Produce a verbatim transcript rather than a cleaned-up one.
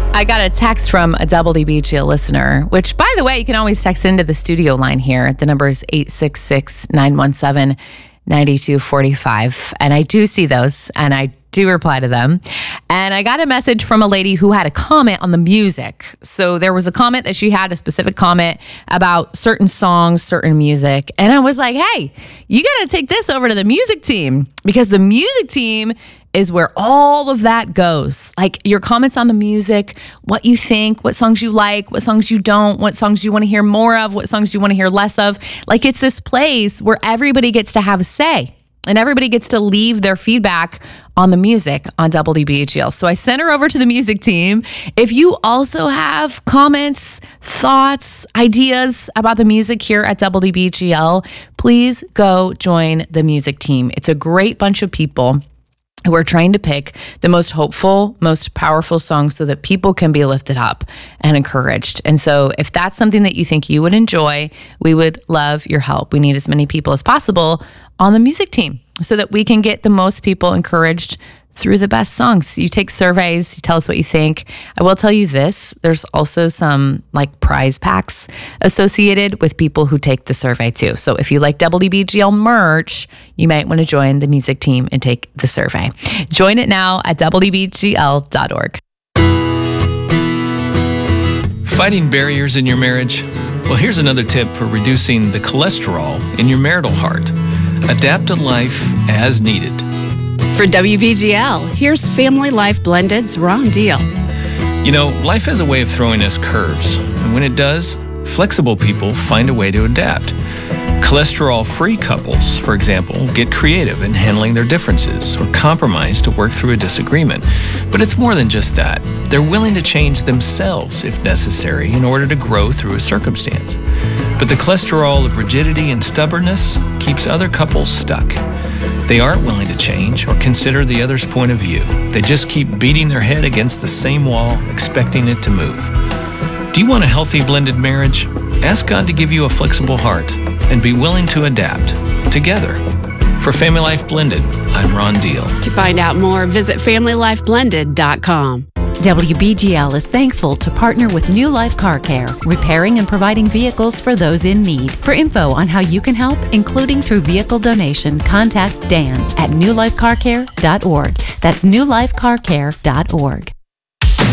I got a text from a W D B G L listener, which, by the way, you can always text into the studio line here. The number is eight six six, nine one seven, nine two four five. And I do see those, and I do reply to them. And I got a message from a lady who had a comment on the music. So there was a comment that she had, a specific comment about certain songs, certain music. And I was like, hey, you got to take this over to the music team, because the music team is where all of that goes. Like your comments on the music, what you think, what songs you like, what songs you don't, what songs you want to hear more of, what songs you want to hear less of. Like it's this place where everybody gets to have a say. And everybody gets to leave their feedback on the music on W D B G L. So I sent her over to the music team. If you also have comments, thoughts, ideas about the music here at W D B G L, please go join the music team. It's a great bunch of people who are trying to pick the most hopeful, most powerful songs so that people can be lifted up and encouraged. And so if that's something that you think you would enjoy, we would love your help. We need as many people as possible on the music team so that we can get the most people encouraged through the best songs. You take surveys, you tell us what you think. I will tell you this, there's also some like prize packs associated with people who take the survey too. So if you like W D B G L merch, you might want to join the music team and take the survey. Join it now at W D B G L dot org. Fighting barriers in your marriage? Well, here's another tip for reducing the cholesterol in your marital heart. Adapt to life as needed. For W B G L, here's Family Life Blended's Ron Deal. You know, life has a way of throwing us curves. And when it does, flexible people find a way to adapt. Cholesterol-free couples, for example, get creative in handling their differences or compromise to work through a disagreement. But it's more than just that. They're willing to change themselves if necessary in order to grow through a circumstance. But the cholesterol of rigidity and stubbornness keeps other couples stuck. They aren't willing to change or consider the other's point of view. They just keep beating their head against the same wall, expecting it to move. Do you want a healthy blended marriage? Ask God to give you a flexible heart and be willing to adapt together. For Family Life Blended, I'm Ron Deal. To find out more, visit family life blended dot com. W B G L is thankful to partner with New Life Car Care, repairing and providing vehicles for those in need. For info on how you can help, including through vehicle donation, contact Dan at new life car care dot org. That's new life car care dot org.